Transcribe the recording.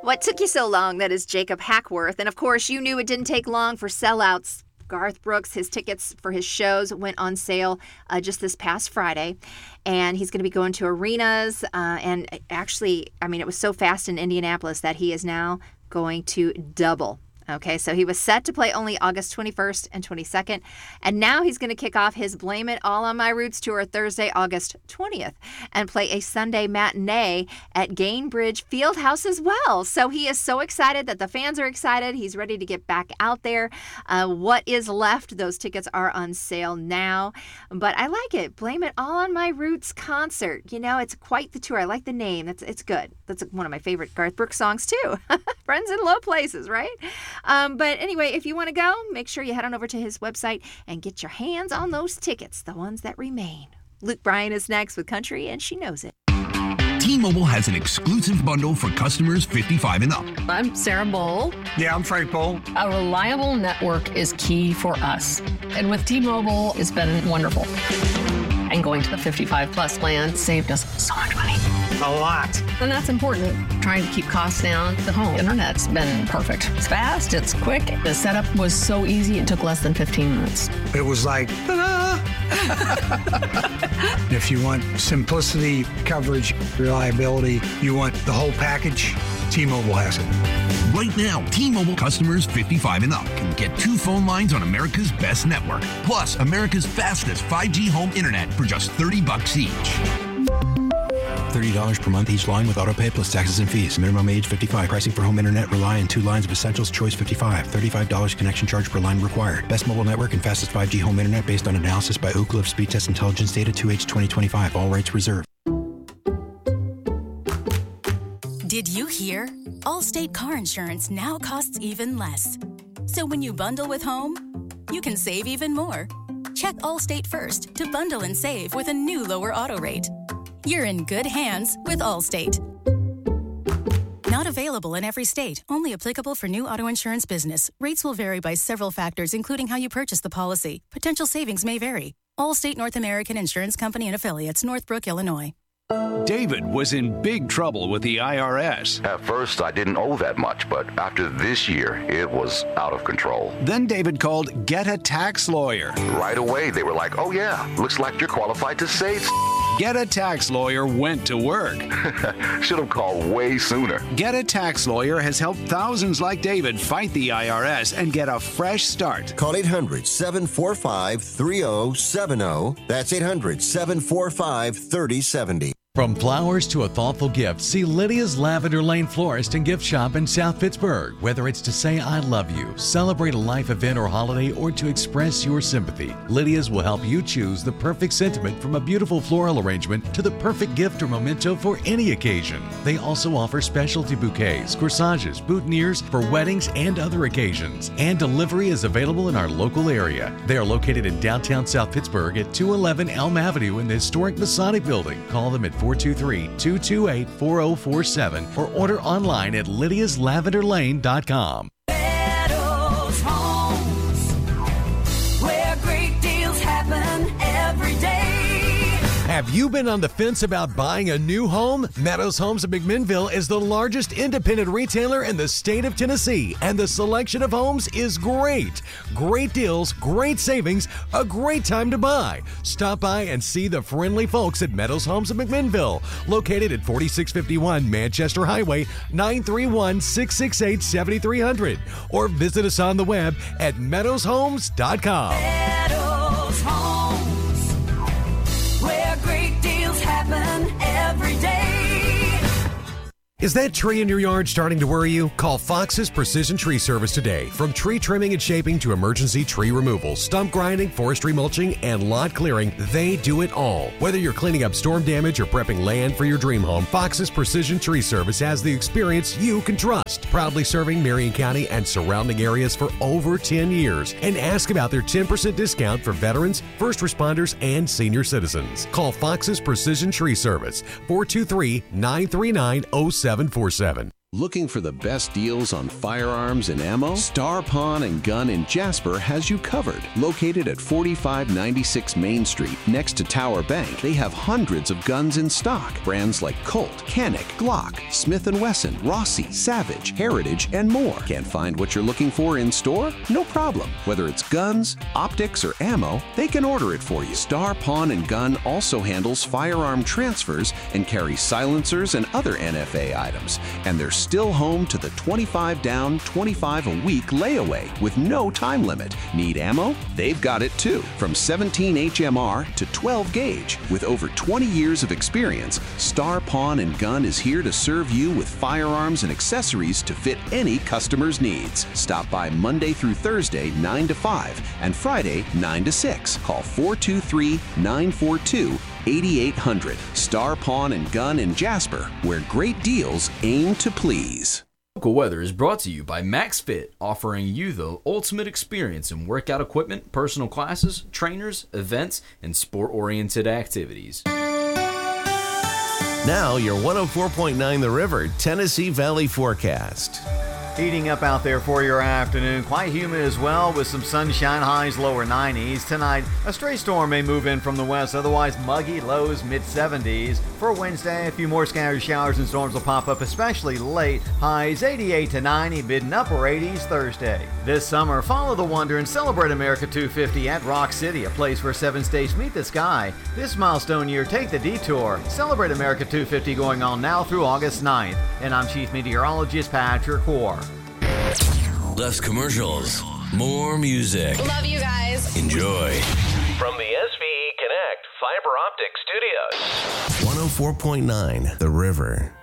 What Took You So Long? That is Jacob Hackworth. And of course, you knew it didn't take long for sellouts. Garth Brooks, his tickets for his shows went on sale just this past Friday. And he's going to be going to arenas. And actually, I mean, it was so fast in Indianapolis that he is now going to double. Okay, so he was set to play only August 21st and 22nd, and now he's going to kick off his Blame It All on My Roots tour Thursday, August 20th, and play a Sunday matinee at Gainbridge Fieldhouse as well. So he is so excited that the fans are excited. He's ready to get back out there. What is left? Those tickets are on sale now, but I like it. Blame It All on My Roots concert. You know, it's quite the tour. I like the name. It's good. That's one of my favorite Garth Brooks songs too. Friends in Low Places, right? But anyway, if you want to go, make sure you head on over to his website and get your hands on those tickets, the ones that remain. Luke Bryan is next with Country, and she knows it. T-Mobile has an exclusive bundle for customers 55 and up. I'm Sarah Bowl. Yeah, I'm Frank Bowl. A reliable network is key for us. And with T-Mobile, it's been wonderful. And going to the 55 plus plan saved us so much money. A lot. And that's important. Trying to keep costs down. The home internet's been perfect. It's fast, it's quick. The setup was so easy, it took less than 15 minutes. It was like, ta-da! If you want simplicity, coverage, reliability, you want the whole package, T-Mobile has it. Right now, T-Mobile customers 55 and up can get 2 phone lines on America's best network, plus America's fastest 5G home internet for just $30 each. $30 per month each line with autopay plus taxes and fees. Minimum age 55. Pricing for home internet rely on 2 lines of Essentials Choice 55. $35 connection charge per line required. Best mobile network and fastest 5G home internet based on analysis by Ookla of Speed Test Intelligence data 2H 2025. All rights reserved. Did you hear? Allstate car insurance now costs even less. So when you bundle with home, you can save even more. Check Allstate first to bundle and save with a new lower auto rate. You're in good hands with Allstate. Not available in every state. Only applicable for new auto insurance business. Rates will vary by several factors, including how you purchase the policy. Potential savings may vary. Allstate North American Insurance Company and Affiliates, Northbrook, Illinois. David was in big trouble with the IRS. At first, I didn't owe that much, but after this year, it was out of control. Then David called Get a Tax Lawyer. Right away, they were like, oh yeah, looks like you're qualified to save. Get a Tax Lawyer went to work. Should have called way sooner. Get a Tax Lawyer has helped thousands like David fight the IRS and get a fresh start. Call 800-745-3070. That's 800-745-3070. From flowers to a thoughtful gift, see Lydia's Lavender Lane Florist and Gift Shop in South Pittsburgh. Whether it's to say I love you, celebrate a life event or holiday, or to express your sympathy, Lydia's will help you choose the perfect sentiment, from a beautiful floral arrangement to the perfect gift or memento for any occasion. They also offer specialty bouquets, corsages, boutonnieres for weddings and other occasions. And delivery is available in our local area. They are located in downtown South Pittsburgh at 211 Elm Avenue in the historic Masonic Building. Call them at 423-228-4047 or order online at lydiaslavenderlane.com. Meadows Homes, where great deals happen every day. Have you been on the fence about buying a new home? Meadows Homes of McMinnville is the largest independent retailer in the state of Tennessee, and the selection of homes is great. Great deals, great savings, a great time to buy. Stop by and see the friendly folks at Meadows Homes of McMinnville, located at 4651 Manchester Highway, 931-668-7300, or visit us on the web at meadowshomes.com. Meadows Homes, where great deals happen every day. Is that tree in your yard starting to worry you? Call Fox's Precision Tree Service today. From tree trimming and shaping to emergency tree removal, stump grinding, forestry mulching, and lot clearing, they do it all. Whether you're cleaning up storm damage or prepping land for your dream home, Fox's Precision Tree Service has the experience you can trust. Proudly serving Marion County and surrounding areas for over 10 years. And ask about their 10% discount for veterans, first responders, and senior citizens. Call Fox's Precision Tree Service, 423-939-0747. Looking for the best deals on firearms and ammo? Star Pawn and Gun in Jasper has you covered. Located at 4596 Main Street, next to Tower Bank, they have hundreds of guns in stock. Brands like Colt, Canik, Glock, Smith & Wesson, Rossi, Savage, Heritage, and more. Can't find what you're looking for in store? No problem. Whether it's guns, optics, or ammo, they can order it for you. Star Pawn and Gun also handles firearm transfers and carries silencers and other NFA items. And they're still home to the 25 down, 25 a week layaway with no time limit. Need ammo? They've got it too. From 17 HMR to 12 gauge. With over 20 years of experience, Star Pawn and Gun is here to serve you with firearms and accessories to fit any customer's needs. Stop by Monday through Thursday, 9 to 5, and Friday, 9 to 6. Call 423-942-8800. Star Pawn and Gun in Jasper, where great deals aim to please. Local weather is brought to you by MaxFit, offering you the ultimate experience in workout equipment, personal classes, trainers, events, and sport-oriented activities. Now your 104.9 The River Tennessee Valley forecast. Heating up out there for your afternoon. Quite humid as well with some sunshine, highs lower 90s. Tonight, a stray storm may move in from the west, otherwise muggy, lows mid-70s. For Wednesday, a few more scattered showers and storms will pop up, especially late. Highs 88 to 90, mid and upper 80s Thursday. This summer, follow the wonder and celebrate America 250 at Rock City, a place where 7 states meet the sky. This milestone year, take the detour. Celebrate America 250 going on now through August 9th. And I'm Chief Meteorologist Patrick Hoare. Less commercials, more music. Love you guys. Enjoy. From the SVE Connect Fiber Optic Studios. 104.9 The River.